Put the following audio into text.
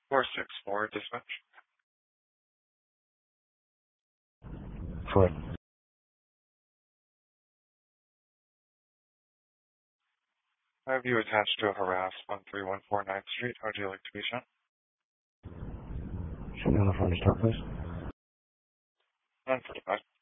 464 dispatch. Correct. I have you attached to a harass 13149 9th Street. How would you like to be shown? Show me on the front to start, please. 945.